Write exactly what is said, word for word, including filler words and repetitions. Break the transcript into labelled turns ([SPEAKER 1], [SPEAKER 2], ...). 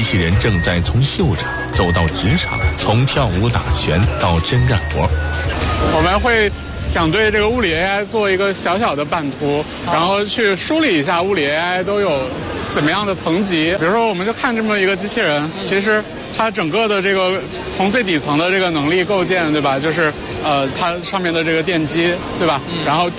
[SPEAKER 1] 器人正在从秀场走到职场，从跳舞打拳到真干活。
[SPEAKER 2] 我们会想对这个物理 A I 做一个小小的版图，然后去梳理一下物理 A I 都有怎么样的层级。比如说，我们就看这么一个机器人，其实它整个的这个从最底层的这个能力构建，对吧？就是呃，它上面的这个电机，对吧？然后